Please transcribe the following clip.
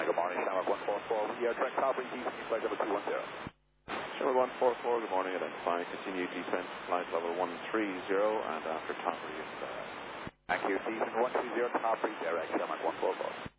good morning, Shamrock 144. We are direct top breeze, flight level 210. Shamrock 144, good morning, identify, continue descent, flight level 130, and after top breeze. Thank you, descent 130, top breeze, direct, Shamrock 144.